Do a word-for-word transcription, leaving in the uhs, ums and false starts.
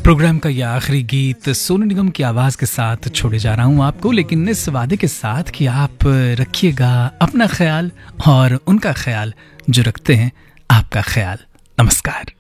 Programme का यह आखिरी गीत सोनू निगम की आवाज के साथ छोड़े जा रहा हूं आपको, लेकिन इस वादे के साथ कि आप रखिएगा अपना ख्याल और उनका ख्याल जो रखते हैं आपका ख्याल। नमस्कार।